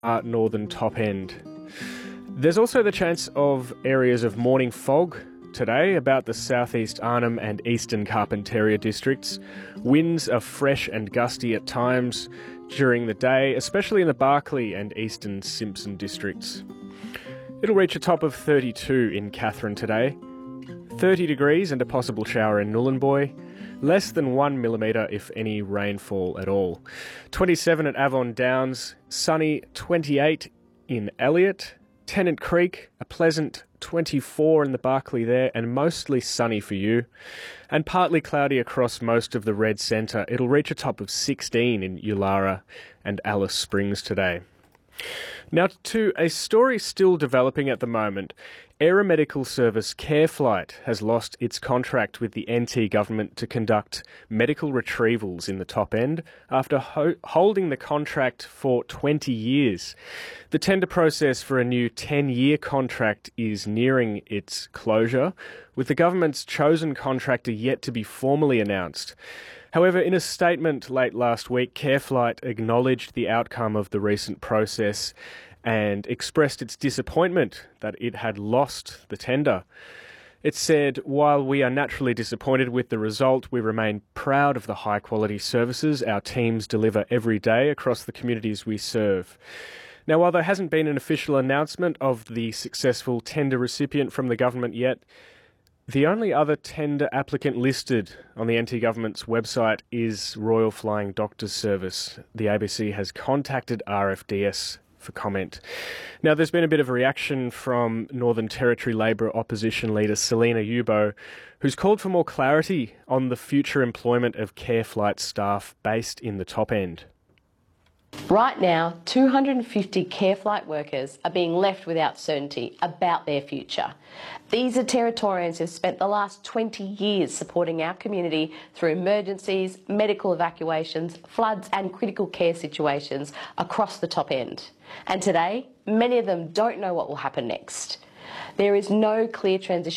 northern top end. There's also the chance of areas of morning fog today about the southeast Arnhem and eastern Carpentaria districts. Winds are fresh and gusty at times during the day, especially in the Barkly and eastern Simpson districts. It'll reach a top of 32 in Katherine today, 30 degrees and a possible shower in Nhulunbuy, less than 1 millimetre if any rainfall at all. 27 at Avon Downs, sunny 28 in Elliot, Tennant Creek, a pleasant 24 in the Barkly there, and mostly sunny for you. And partly cloudy across most of the Red Centre. It'll reach a top of 16 in Ulara and Alice Springs today. Now to a story still developing at the moment. Aeromedical service CareFlight has lost its contract with the NT government to conduct medical retrievals in the top end after holding the contract for 20 years. The tender process for a new 10-year contract is nearing its closure, with the government's chosen contractor yet to be formally announced. However, in a statement late last week, CareFlight acknowledged the outcome of the recent process and expressed its disappointment that it had lost the tender. It said, "While we are naturally disappointed with the result, we remain proud of the high-quality services our teams deliver every day across the communities we serve." Now, while there hasn't been an official announcement of the successful tender recipient from the government yet, the only other tender applicant listed on the NT Government's website is Royal Flying Doctors Service. The ABC has contacted RFDS for comment. Now, there's been a bit of a reaction from Northern Territory Labor opposition leader Selina Yubo, who's called for more clarity on the future employment of CareFlight staff based in the top end. Right now, 250 CareFlight workers are being left without certainty about their future. These are Territorians who have spent the last 20 years supporting our community through emergencies, medical evacuations, floods and critical care situations across the top end. And today, many of them don't know what will happen next. There is no clear transition